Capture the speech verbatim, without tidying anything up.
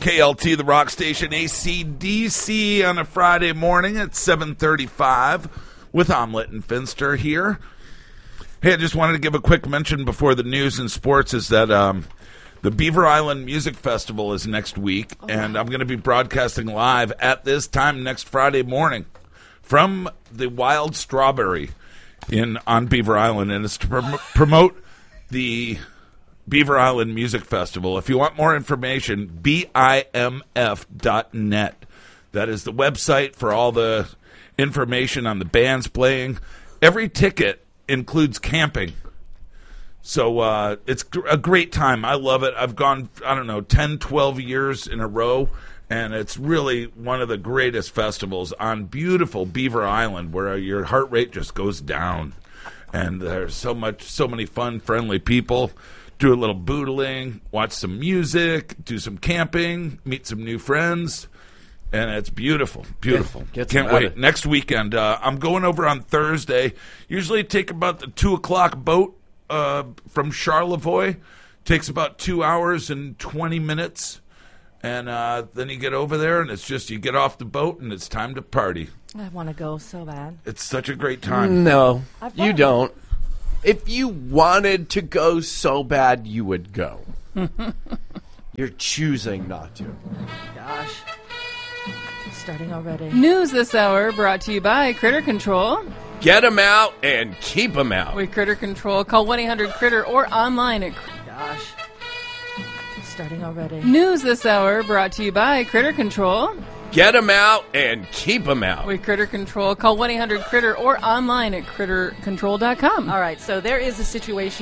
K L T, the rock station, A C D C on a Friday morning at seven thirty-five with Omelette and Finster here. Hey, I just wanted to give a quick mention before the news and sports is that um, the Beaver Island Music Festival is next week, oh, and I'm going to be broadcasting live at this time next Friday morning from the Wild Strawberry in on Beaver Island, and it's to prom- promote the Beaver Island Music Festival. If you want more information, B I M F dot net. That is the website for all the information on the bands playing. Every ticket includes camping. So uh, it's a great time. I love it. I've gone, I don't know, ten, twelve years in a row, and it's really one of the greatest festivals on beautiful Beaver Island where your heart rate just goes down. And there's so much, so many fun, friendly people. Do a little boodling, watch some music, do some camping, meet some new friends, and it's beautiful, beautiful. Get, Can't wait. Next weekend, uh, I'm going over on Thursday. Usually take about the two o'clock boat uh, from Charlevoix. Takes about two hours and twenty minutes, and uh, then you get over there, and it's just you get off the boat, and it's time to party. I want to go so bad. It's such a great time. No, you don't. If you wanted to go so bad, you would go. You're choosing not to. Gosh. Starting already. News this hour brought to you by Critter Control. Get them out and keep them out. With Critter Control, call one eight hundred critter or online at... Gosh. Starting already. News this hour brought to you by Critter Control. Get them out and keep them out. With Critter Control, call one eight hundred critter or online at critter control dot com. All right, so there is a situation